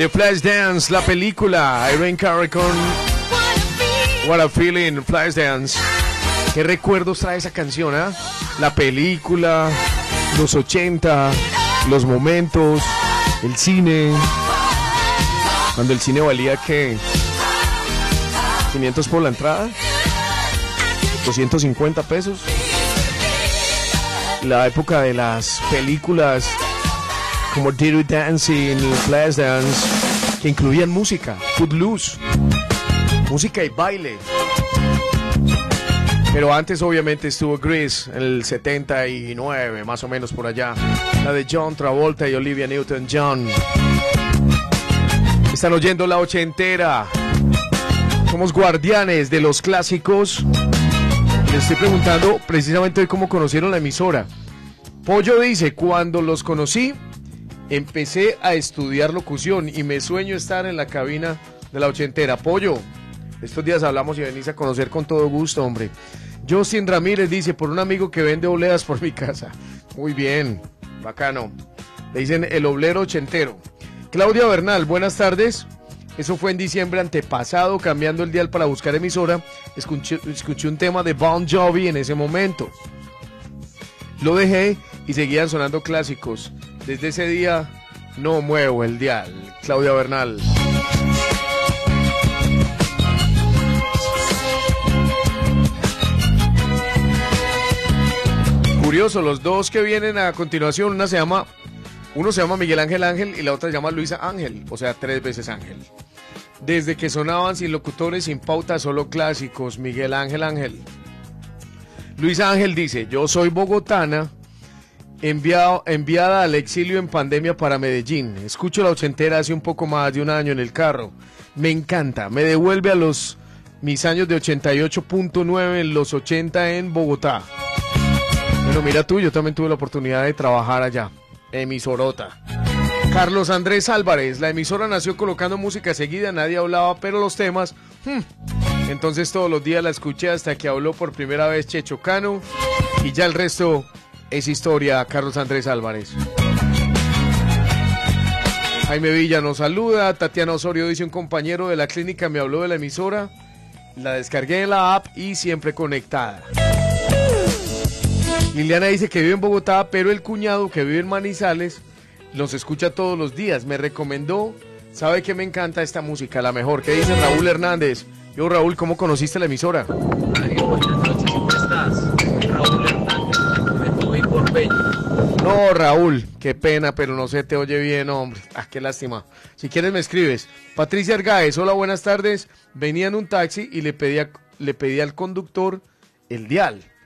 The Flashdance, la película. Irene Cara con What a Feeling, Flashdance. ¿Qué recuerdos trae esa canción, eh? La película, los 80, los momentos, el cine. Cuando el cine valía, ¿qué? 500 por la entrada, 250 pesos. La época de las películas como Dirty Dancing, Flashdance, que incluían música, Footloose, música y baile. Pero antes obviamente estuvo Grease, en el 79, más o menos por allá. La de John Travolta y Olivia Newton-John. Están oyendo la ochentera. Somos guardianes de los clásicos. Les estoy preguntando precisamente hoy cómo conocieron la emisora. Pollo dice, cuando los conocí, empecé a estudiar locución y me sueño estar en la cabina de la ochentera. Pollo, estos días hablamos y venís a conocer con todo gusto, hombre. Justin Ramírez dice, por un amigo que vende obleas por mi casa. Muy bien, bacano. Le dicen el oblero ochentero. Claudia Bernal, buenas tardes. Eso fue en diciembre antepasado, cambiando el dial para buscar emisora. Escuché un tema de Bon Jovi en ese momento. Lo dejé y seguían sonando clásicos. Desde ese día no muevo el dial. Claudia Bernal. Curioso, los dos que vienen a continuación, uno se llama Miguel Ángel Ángel y la otra se llama Luisa Ángel, o sea, 3 veces Ángel. Desde que sonaban sin locutores, sin pauta, solo clásicos, Miguel Ángel Ángel. Luisa Ángel dice, yo soy bogotana, enviada al exilio en pandemia para Medellín. Escucho la ochentera hace un poco más de un año en el carro. Me encanta, me devuelve a mis años de 88.9 en los 80 en Bogotá. Bueno, mira tú, yo también tuve la oportunidad de trabajar allá. Emisorota. Carlos Andrés Álvarez, la emisora nació colocando música seguida, nadie hablaba, pero los temas, entonces todos los días la escuché hasta que habló por primera vez Checho Cano y ya el resto es historia. Carlos Andrés Álvarez. Jaime Villa nos saluda. Tatiana Osorio dice, un compañero de la clínica me habló de la emisora, la descargué en la app y siempre conectada. Liliana dice que vive en Bogotá, pero el cuñado que vive en Manizales los escucha todos los días. Me recomendó, sabe que me encanta esta música, la mejor. ¿Qué dice Raúl Hernández? Yo, Raúl, ¿cómo conociste la emisora? Mario, buenas noches, ¿cómo estás? Raúl Hernández, me tuve por Bello. No, Raúl, qué pena, pero no se te oye bien, hombre. Ah, qué lástima. Si quieres me escribes. Patricia Argaez, hola, buenas tardes. Venía en un taxi y le pedí al conductor el dial.